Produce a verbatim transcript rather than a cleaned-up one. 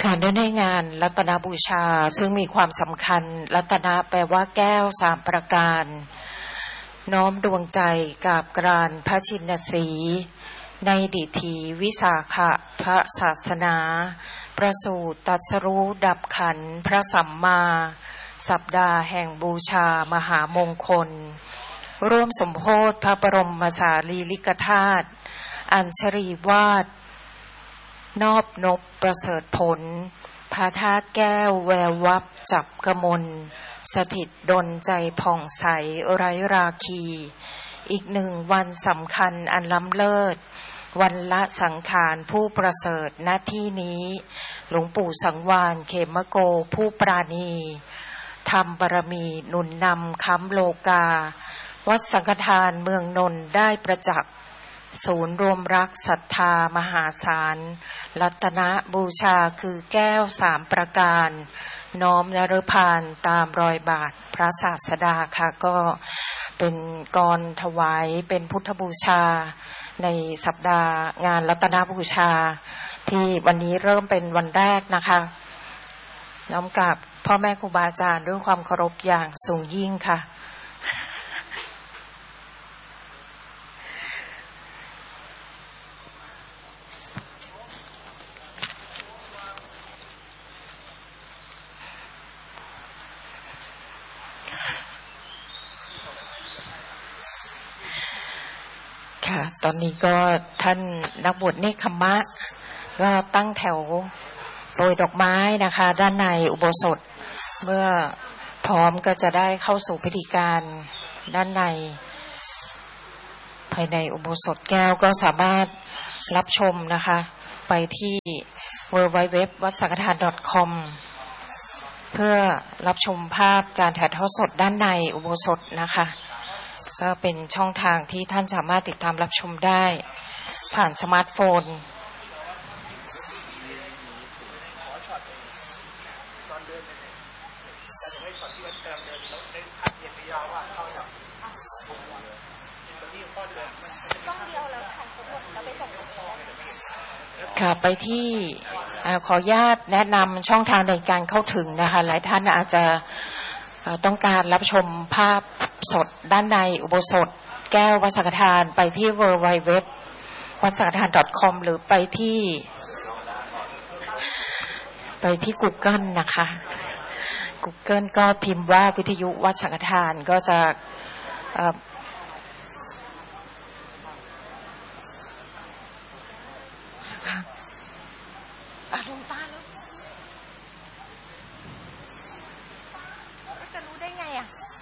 ต่อเนื่องในงานรัตนบูชาซึ่งมีความสำคัญรัตนะแปลว่าแก้วสามประการน้อมดวงใจกราบกรานพระชินสีในดิถีวิสาขะพระศาสนาประสูติตรัสรู้ดับขันธ์พระสัมมาสัปดาห์แห่งบูชามหามงคลร่วมสมโภชพระบรมสารีริกธาตุอัญชลีวาทนอบนบประเสริฐผลพระธาตุแก้วแวววับจับกมลสถิตดลใจผ่องใสไร้ราคีอีกหนึ่งวันสำคัญอันล้ำเลิศวันละสังขารผู้ประเสริฐณที่นี้หลวงปู่สังวาลเขมโกผู้ปราณีทำบารมีหนุนนำค้ำโลกาวัดสังฆทานเมืองนนท์ได้ประจักษ์ศูนย์รวมรักศรัทธามหาศาลรัตนบูชาคือแก้วสามประการน้อมนฤพานตามรอยบาทพระศาสดาค่ะก็เป็นกรถวายเป็นพุทธบูชาในสัปดาห์งานรัตนบูชาที่วันนี้เริ่มเป็นวันแรกนะคะน้อมกราบพ่อแม่ครูบาอาจารย์ด้วยความเคารพอย่างสูงยิ่งค่ะตอนนี้ก็ท่านนักบวชเนคขมะก็ตั้งแถวโปรยดอกไม้นะคะด้านในอุโบสถเมื่อพร้อมก็จะได้เข้าสู่พิธีการด้านในภายในอุโบสถแก้วก็สามารถรับชมนะคะไปที่ ดับเบิลยู ดับเบิลยู ดับเบิลยู ดอท วัดสังฆทาน ดอท คอม เพื่อรับชมภาพการถ่ายทอดสดด้านในอุโบสถนะคะก็เป็นช่องทางที่ท่านสามารถติดตามรับชมได้ผ่านสมาร์ทโฟนค่ะไปที่ขออนุญาตแนะนำช่องทางในการเข้าถึงนะคะหลายท่านอาจจะต้องการรับชมภาพสดด้านในอุโบสถแก้ววัดสังฆทานไปที่ ดับเบิลยู ดับเบิลยู ดับเบิลยู ดอท วัดสังฆทาน ดอท คอม หรือไปที่ไปที่ Google นะคะ Google ก็พิมพ์ว่าวิทยุวัดสังฆทานก็จะเอ่อดวงตาแล้วจะรู้ได้ไงอ่ะ